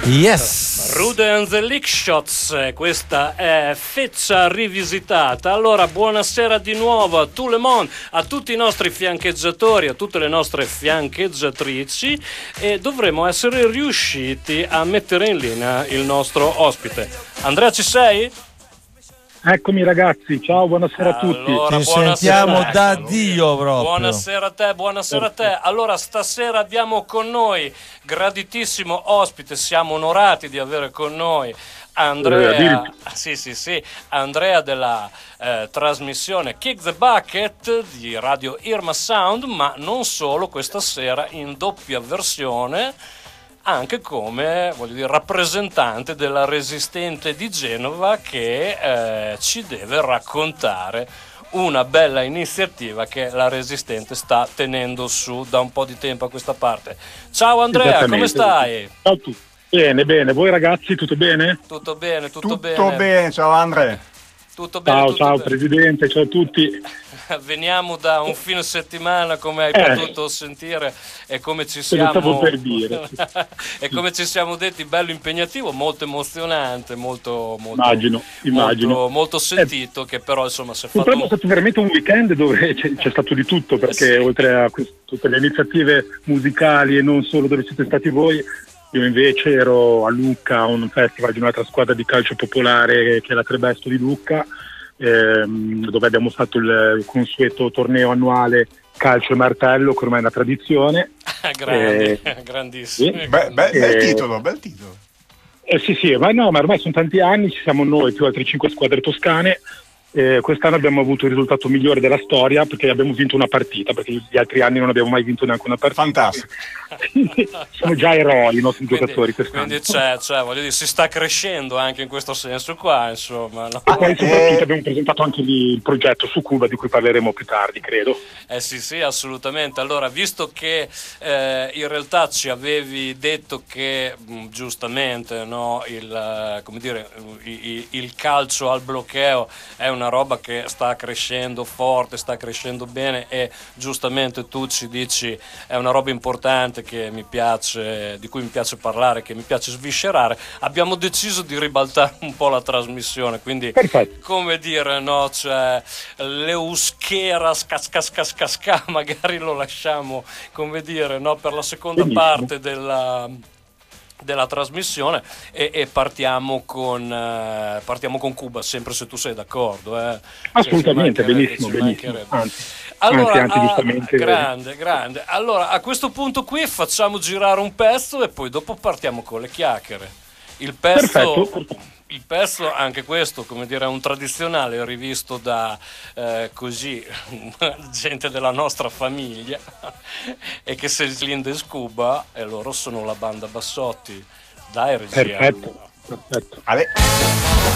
Yes. Rude and the Lick Shots, questa è Feccia rivisitata. Allora, buonasera di nuovo a tout le monde, a tutti i nostri fiancheggiatori, a tutte le nostre fiancheggiatrici, e dovremo essere riusciti a mettere in linea il nostro ospite. Andrea, ci sei? Eccomi ragazzi, ciao, buonasera a tutti. Ti sentiamo da Dio proprio. Buonasera a te, buonasera a te. Allora, stasera abbiamo con noi graditissimo ospite, siamo onorati di avere con noi Andrea, Andrea della trasmissione Kick the Bucket di Radio Irma Sound, ma non solo, questa sera in doppia versione anche come, voglio dire, rappresentante della Resistente di Genova, che ci deve raccontare una bella iniziativa che la Resistente sta tenendo su da un po' di tempo a questa parte. Ciao Andrea, come stai? Ciao a tutti. Bene, voi ragazzi tutto bene? Tutto bene, tutto bene, ciao Andrea. Tutto bene, ciao bene. Presidente, ciao a tutti. Veniamo da un fine settimana, come hai potuto sentire, e come ci siamo stavo per dire. E come ci siamo detti, bello impegnativo, molto emozionante, molto immagino. molto sentito, che però insomma si è fatto. Purtroppo è stato veramente un weekend dove c'è stato di tutto, perché oltre a tutte le iniziative musicali e non solo dove siete stati voi, io invece ero a Lucca a un festival di un'altra squadra di calcio popolare che è la Trebesto di Lucca, dove abbiamo fatto il consueto torneo annuale calcio e martello, che ormai è una tradizione. Grandissimo. Sì. Bel titolo. Sì, ma ormai sono tanti anni, ci siamo noi più altre 5 squadre toscane. Quest'anno abbiamo avuto il risultato migliore della storia, perché abbiamo vinto una partita, perché gli altri anni non abbiamo mai vinto neanche una partita. Fantastico. Sono già eroi i nostri giocatori quest'anno. Quindi voglio dire, si sta crescendo anche in questo senso qua, insomma, no? E poi soprattutto abbiamo presentato anche lì il progetto su Cuba, di cui parleremo più tardi, credo. Sì, assolutamente. Allora, visto che in realtà ci avevi detto che giustamente, no, il calcio al bloqueo è una roba che sta crescendo forte, sta crescendo bene, e giustamente tu ci dici è una roba importante che mi piace, di cui mi piace parlare, che mi piace sviscerare, abbiamo deciso di ribaltare un po' la trasmissione, quindi perfetto. Come dire, no, cioè l'euskera scasca, magari lo lasciamo, come dire, no, per la seconda parte della trasmissione, e partiamo con Cuba, sempre se tu sei d'accordo. Assolutamente, benissimo. Allora, anzi, giustamente. Grande. Allora, a questo punto qui facciamo girare un pezzo e poi dopo partiamo con le chiacchiere. Perfetto. Il pezzo, anche questo, come dire, è un tradizionale rivisto da gente della nostra famiglia, e che se Linda e Scuba, e loro sono la banda Bassotti. Dai, regia. Perfetto. Ale.